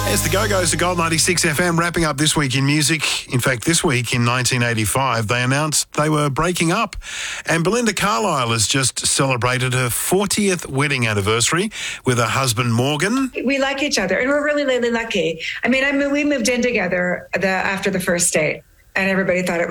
It's the Go-Go's at Gold 96 FM, wrapping up this week in music. In fact, this week in 1985, they announced they were breaking up. And Belinda Carlisle has just celebrated her 40th wedding anniversary with her husband, Morgan. We like each other, and we're really, really lucky. We moved in together after the first date, and everybody thought it